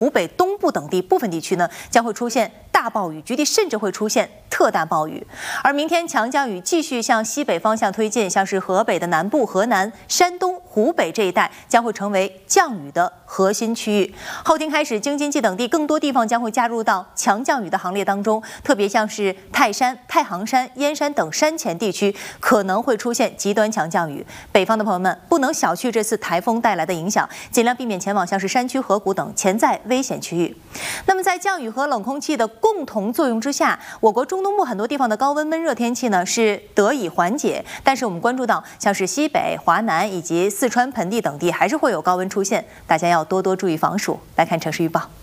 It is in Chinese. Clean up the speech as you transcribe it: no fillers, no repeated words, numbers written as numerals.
湖北东部等地部分地区呢，将会出现大暴雨，局地甚至会出现特大暴雨。而明天强降雨继续向西北方向推进，像是河北的南部、河南、山东、湖北这一带将会成为降雨的核心区域。后天开始，京津冀等地更多地方将会加入到强降雨的行列当中，特别像是泰山、太行山、燕山等山前地区可能会出现极端强降雨。北方的朋友们不能小觑这次台风带来的影响，尽量避免前往像是山区、河谷等潜在危险区域。那么在降雨和冷空气的共同作用之下，我国中东部很多地方的高温闷热天气呢是得以缓解，但是我们关注到像是西北、华南以及四川盆地等地还是会有高温出现，大家要多多注意防暑。来看城市预报。